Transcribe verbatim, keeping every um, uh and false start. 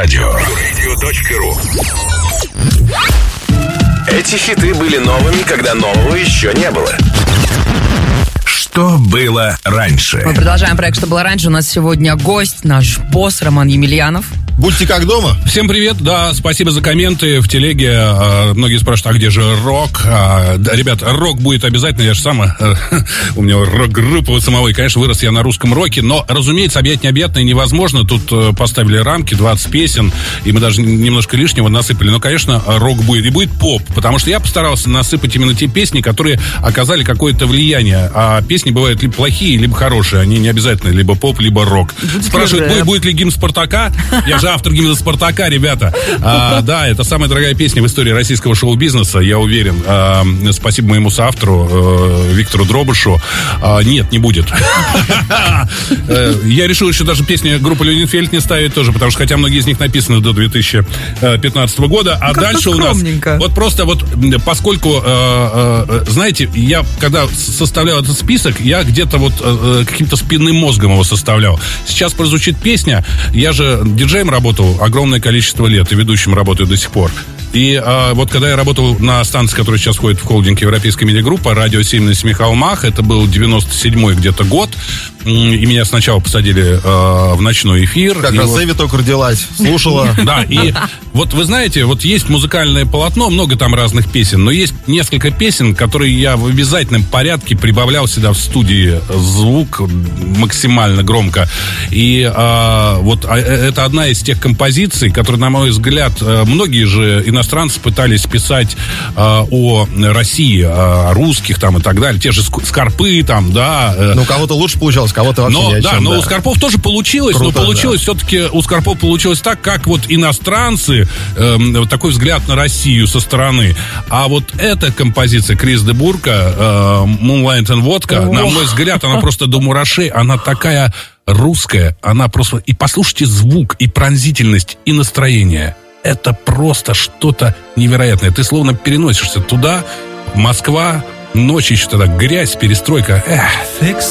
Радио. Радио.ру. Эти хиты были новыми, когда нового еще не было. Что было раньше? Мы продолжаем проект «Что было раньше». У нас сегодня гость, наш босс Роман Емельянов. Будьте как дома. Всем привет, да, спасибо за комменты в телеге. А, многие спрашивают, а где же рок? А, да, ребят, рок будет обязательно, я же сам, а, у меня рок-группа у самого, и, конечно, вырос я на русском роке, но, разумеется, объять необъятное невозможно. Тут а, поставили рамки, двадцать песен, и мы даже немножко лишнего насыпали. Но, конечно, рок будет, и будет поп, потому что я постарался насыпать именно те песни, которые оказали какое-то влияние. А песни бывают либо плохие, либо хорошие, они не обязательно либо поп, либо рок. Будет Спрашивают, будет, будет ли гимн Спартака? Я же автор гимна Спартака, ребята. А, да, это самая дорогая песня в истории российского шоу-бизнеса, я уверен. А, спасибо моему соавтору э, Виктору Дробышу. А, нет, не будет. Я решил еще даже песни группы Люнинфельд не ставить тоже, потому что хотя многие из них написаны до две тысячи пятнадцатого года, а дальше у нас... Вот просто вот, поскольку, знаете, я когда составлял этот список, я где-то вот каким-то спинным мозгом его составлял. Сейчас прозвучит песня, я же диджеем работал огромное количество лет и ведущим работаю до сих пор. И а, вот когда я работал на станции, которая сейчас входит в холдинг Европейская медиагруппа, радио семь на семи холмах, это был девяносто седьмой где-то год, и меня сначала посадили а, в ночной эфир. Как раз Эви вот... только родилась, слушала. Да, и вот вы знаете, вот есть музыкальное полотно, много там разных песен, но есть несколько песен, которые я в обязательном порядке прибавлял сюда в студии звук максимально громко. И а, вот а, это одна из тех композиций, которые, на мой взгляд, многие же иностранцы пытались писать а, о России, о русских там и так далее. Те же Скорпы там, да. Ну, у кого-то лучше получалось, кого-то вообще но, ни о да, чем. Но да. у Скорпов тоже получилось, Круто, но получилось да. все-таки, у Скорпов получилось так, как вот иностранцы, э, такой взгляд на Россию со стороны. А вот эта композиция Крис де Бурка, э, Moonlight and Vodka, на мой взгляд, она просто до мурашей, она такая русская, она просто... И послушайте звук, и пронзительность, и настроение. Это просто что-то невероятное. Ты словно переносишься туда, Москва, ночью еще тогда грязь, перестройка. Эх.